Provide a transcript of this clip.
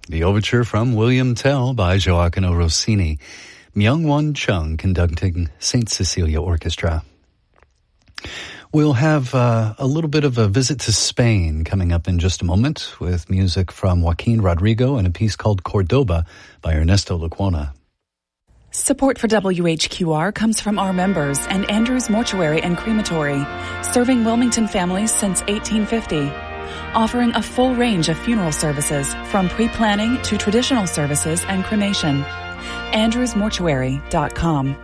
The overture from William Tell by Gioacchino Rossini. Myung-Won Chung conducting St. Cecilia Orchestra. We'll have a little bit of a visit to Spain coming up in just a moment with music from Joaquin Rodrigo and a piece called Cordoba by Ernesto Lecuona. Support for WHQR comes from our members and Andrews Mortuary and Crematory, serving Wilmington families since 1850. Offering a full range of funeral services from pre-planning to traditional services and cremation. AndrewsMortuary.com